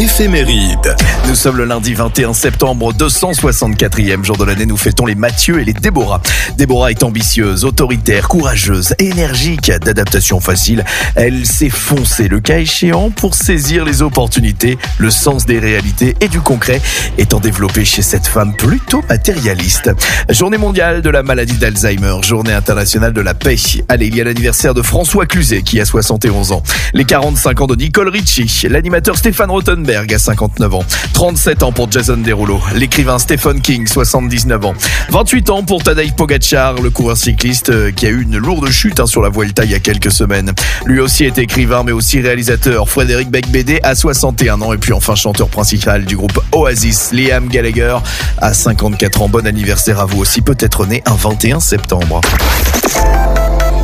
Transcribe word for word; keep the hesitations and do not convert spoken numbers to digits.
l'éphéméride. Nous sommes le lundi vingt et un septembre, deux cent soixante-quatrième jour de l'année. Nous fêtons les Mathieu et les Déborah. Déborah est ambitieuse, autoritaire, courageuse, énergique, d'adaptation facile. Elle sait foncer le cas échéant pour saisir les opportunités. Le sens des réalités et du concret étant développé chez cette femme plutôt matérialiste. Journée mondiale de la maladie d'Alzheimer, journée internationale de la paix. Allez, il y a l'anniversaire de François Cluzet qui a soixante et onze ans. Les quarante-cinq ans de Nicole Richie. L'animateur Stéphane Rothenberg a cinquante-neuf ans. trente-sept ans pour Jason Derulo. L'écrivain Stephen King, soixante-dix-neuf ans. vingt-huit ans pour Tadej Pogacar, le coureur cycliste qui a eu une lourde chute hein, sur la Vuelta il y a quelques semaines. Lui aussi est écrivain mais aussi réalisateur. Frédéric Becbédé a soixante et un ans. Et puis enfin chanteur principal du groupe Oasis, Liam Gallagher a cinquante-quatre ans. Bon anniversaire à vous aussi, peut-être né un vingt et un septembre.